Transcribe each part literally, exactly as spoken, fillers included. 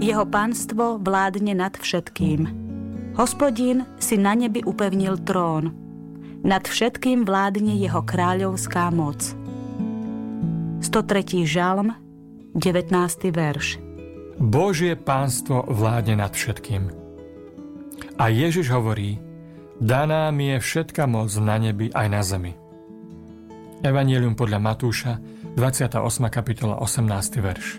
Jeho pánstvo vládne nad všetkým. Hospodin si na nebi upevnil trón. Nad všetkým vládne jeho kráľovská moc. stotretí žalm, devätnásty verš. Božie pánstvo vládne nad všetkým. A Ježiš hovorí: daná mi je všetka moc na nebi aj na zemi. Evanjelium podľa Matúša, dvadsiata ôsma kapitola, osemnásty verš.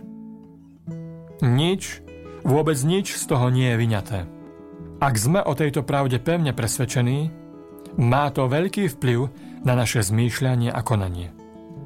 Nič, vôbec nič z toho nie je vyňaté. Ak sme o tejto pravde pevne presvedčení, má to veľký vplyv na naše zmýšľanie a konanie.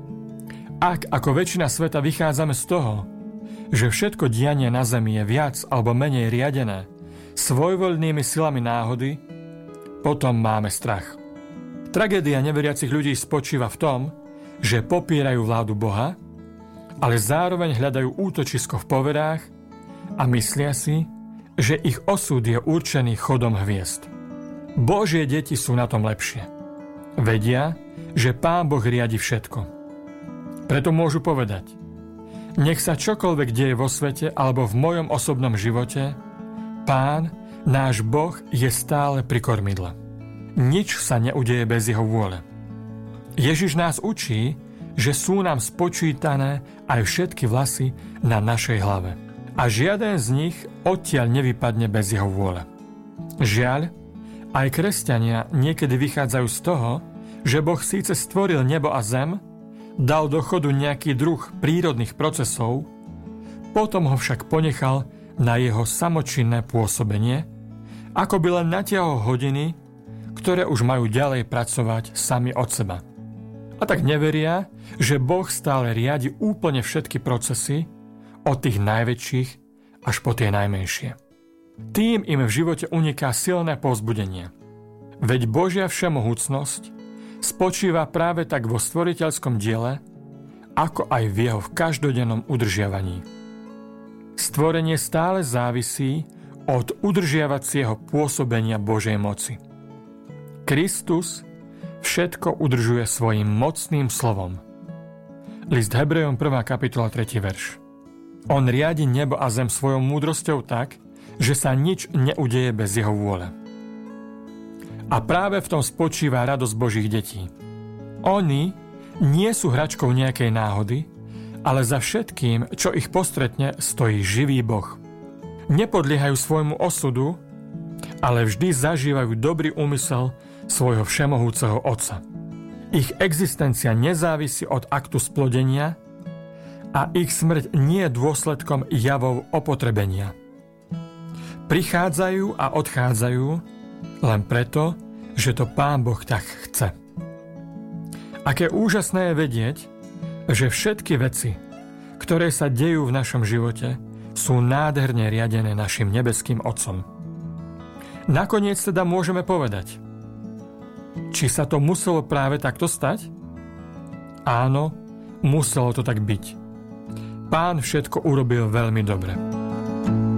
Ak ako väčšina sveta vychádzame z toho, že všetko dianie na zemi je viac alebo menej riadené svojvoľnými silami náhody, potom máme strach. Tragédia neveriacich ľudí spočíva v tom, že popierajú vládu Boha, ale zároveň hľadajú útočisko v poverách a myslia si, že ich osud je určený chodom hviezd. Božie deti sú na tom lepšie. Vedia, že Pán Boh riadi všetko. Preto môžu povedať: nech sa čokoľvek deje vo svete alebo v mojom osobnom živote, Pán, náš Boh, je stále pri kormidle. Nič sa neudeje bez jeho vôle. Ježiš nás učí, že sú nám spočítané aj všetky vlasy na našej hlave. A žiaden z nich odtiaľ nevypadne bez jeho vôle. Žiaľ, aj kresťania niekedy vychádzajú z toho, že Boh síce stvoril nebo a zem, dal do chodu nejaký druh prírodných procesov, potom ho však ponechal na jeho samočinné pôsobenie, ako by len natiahol hodiny, ktoré už majú ďalej pracovať sami od seba. A tak neveria, že Boh stále riadi úplne všetky procesy, od tých najväčších až po tie najmenšie. Tým im v živote uniká silné povzbudenie. Veď Božia všemohúcnosť spočíva práve tak vo stvoriteľskom diele, ako aj v jeho v každodennom udržiavaní. Stvorenie stále závisí od udržiavacieho pôsobenia Božej moci. Kristus všetko udržuje svojim mocným slovom. List Hebrejom prvá kapitola tretí verš. On riadi nebo a zem svojou múdrosťou tak, že sa nič neudeje bez jeho vôle. A práve v tom spočíva radosť Božích detí. Oni nie sú hračkou nejakej náhody, ale za všetkým, čo ich postretne, stojí živý Boh. Nepodliehajú svojmu osudu, ale vždy zažívajú dobrý úmysel svojho všemohúceho Otca. Ich existencia nezávisí od aktu splodenia a ich smrť nie je dôsledkom javov opotrebenia. Prichádzajú a odchádzajú len preto, že to Pán Boh tak chce. Aké úžasné je vedieť, že všetky veci, ktoré sa dejú v našom živote, sú nádherne riadené našim nebeským Otcom. Nakoniec teda môžeme povedať, či sa to muselo práve takto stať? Áno, muselo to tak byť. Pán všetko urobil veľmi dobre.